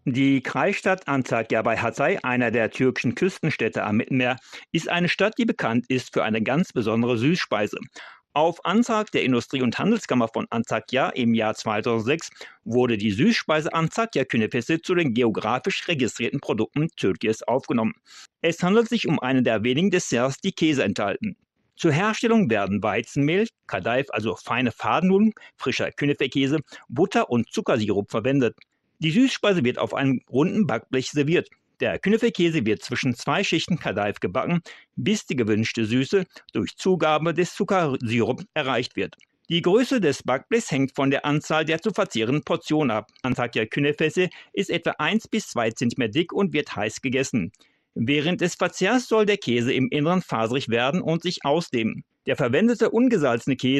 Die Kreisstadt Antakya bei Hatay, einer der türkischen Küstenstädte am Mittelmeer, ist eine Stadt, die bekannt ist für eine ganz besondere Süßspeise. Auf Antrag der Industrie- und Handelskammer von Antakya im Jahr 2006 wurde die Süßspeise Antakya Künefesi zu den geografisch registrierten Produkten Türkiens aufgenommen. Es handelt sich um einen der wenigen Desserts, die Käse enthalten. Zur Herstellung werden Weizenmehl, Kadayif, also feine Fadennudeln, frischer Künefe-Käse, Butter und Zuckersirup verwendet. Die Süßspeise wird auf einem runden Backblech serviert. Der Künefe-Käse wird zwischen zwei Schichten Kadayif gebacken, bis die gewünschte Süße durch Zugabe des Zuckersirup erreicht wird. Die Größe des Backblechs hängt von der Anzahl der zu verzehrenden Portionen ab. Antakya Künefesi ist etwa 1 bis 2 cm dick und wird heiß gegessen. Während des Verzehrs soll der Käse im Inneren faserig werden und sich ausdehnen. Der verwendete ungesalzene Käse